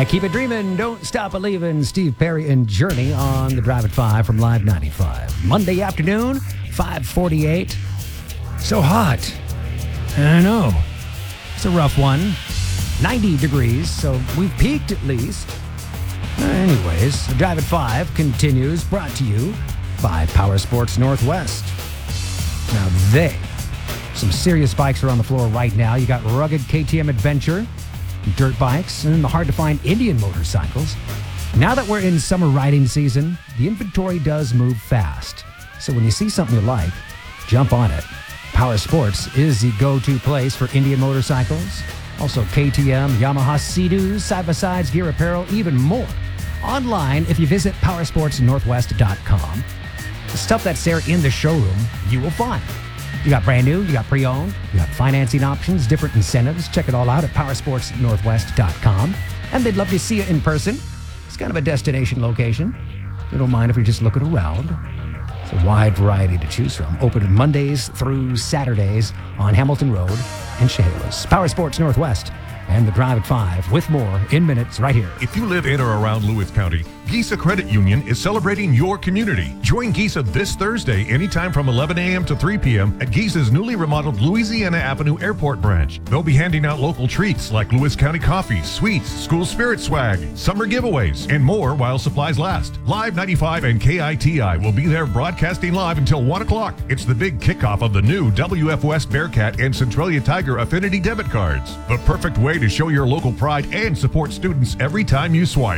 Keep it dreaming, don't stop believing. Steve Perry and Journey on the Drive at 5 from Live 95. Monday afternoon, 5:48. So hot. I know. It's a rough one. 90 degrees, so we've peaked at least. Anyways, the Drive at 5 continues, brought to you by Power Sports Northwest. Now some serious bikes are on the floor right now. You got rugged KTM Adventure, dirt bikes, and the hard-to-find Indian motorcycles. Now that we're in summer riding season, the inventory does move fast. So when you see something you like, jump on it. Power Sports is the go-to place for Indian motorcycles. Also KTM, Yamaha, Sea-Doos, side-by-sides, gear apparel, even more. Online, if you visit powersportsnorthwest.com, the stuff that's there in the showroom, you will find. You got brand new, you got pre-owned, you got financing options, different incentives. Check it all out at powersportsnorthwest.com. And they'd love to see you in person. It's kind of a destination location. You don't mind if you're just looking around. It's a wide variety to choose from. Open Mondays through Saturdays on Hamilton Road in Chehalis. Power Sports Northwest and the Drive at 5 with more in minutes right here. If you live in or around Lewis County, Giesa Credit Union is celebrating your community. Join Giesa this Thursday anytime from 11 a.m. to 3 p.m. at Giesa's newly remodeled Louisiana Avenue Airport branch. They'll be handing out local treats like Lewis County coffee, sweets, school spirit swag, summer giveaways, and more while supplies last. Live 95 and KITI will be there broadcasting live until 1 o'clock. It's the big kickoff of the new WF West Bearcat and Centralia Tiger Affinity debit cards. The perfect way to show your local pride and support students every time you swipe.